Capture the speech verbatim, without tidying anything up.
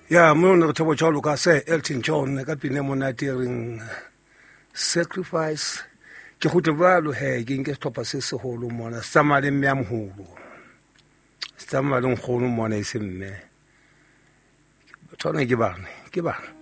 Ya mona re thabo tjalo ka se Elton John ka pine monate reng sacrifice ke go tebalo he ke nke stoppa se se holo mona samale mme ya moholo samale nkgono mona e se mme tsona ke bana ke bana